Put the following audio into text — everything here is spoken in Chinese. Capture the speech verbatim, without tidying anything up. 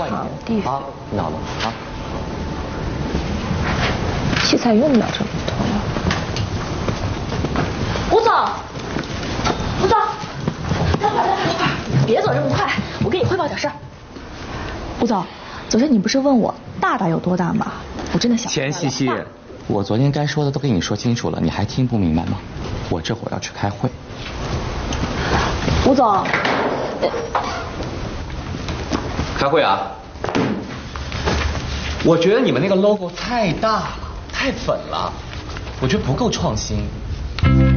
换一点啊，闹了啊。 器材用不了这么多呀。吴总，吴总，等会儿，等会儿，等会儿，别走这么快，我给你汇报点事儿。吴总，昨天你不是问我大大有多大吗？我真的想不出来了。 钱西西，我昨天该说的都跟你说清楚了，你还听不明白吗？我这会儿要去开会。 吴总，呃、 开会啊！我觉得你们那个 logo 太大了，太粉了，我觉得不够创新。